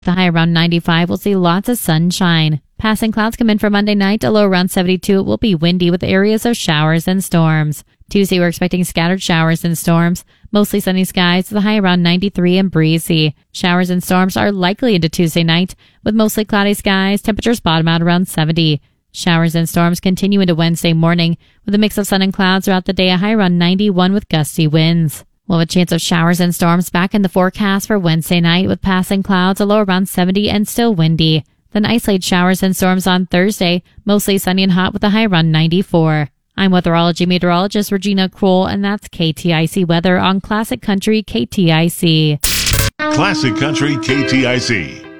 The high around 95. We'll see lots of sunshine. Passing clouds come in for Monday night. A low around 72. It will be windy with areas of showers and storms. Tuesday, we're expecting scattered showers and storms. Mostly sunny skies. The high around 93 and breezy. Showers and storms are likely into Tuesday night with mostly cloudy skies. Temperatures bottom out around 70. Showers and storms continue into Wednesday morning with a mix of sun and clouds throughout the day. A high around 91 with gusty winds. We'll have a chance of showers and storms back in the forecast for Wednesday night with passing clouds, a low around 70 and still windy. Then isolated showers and storms on Thursday, mostly sunny and hot with a high around 94. I'm weatherology meteorologist Regina Kroll, and that's KTIC weather on Classic Country KTIC. Classic Country KTIC.